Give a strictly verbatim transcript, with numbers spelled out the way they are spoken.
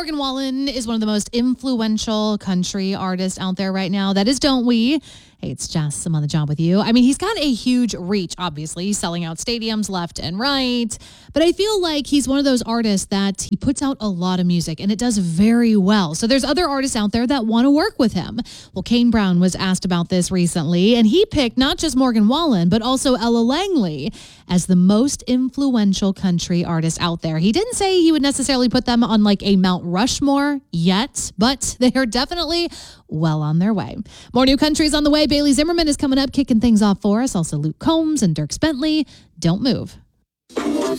Morgan Wallen is one of the most influential country artists out there right now. That is Don't We. Hey, it's Jess. I'm on the job with you. I mean, he's got a huge reach, obviously. He's selling out stadiums left and right. But I feel like he's one of those artists that he puts out a lot of music, and it does very well. So there's other artists out there that want to work with him. Well, Kane Brown was asked about this recently, and he picked not just Morgan Wallen, but also Ella Langley as the most influential country artist out there. He didn't say he would necessarily put them on like a Mount Rushmore yet, but they are definitely well on their way. More new countries on the way. Bailey Zimmerman is coming up, kicking things off for us. Also Luke Combs and Dierks Bentley. Don't move.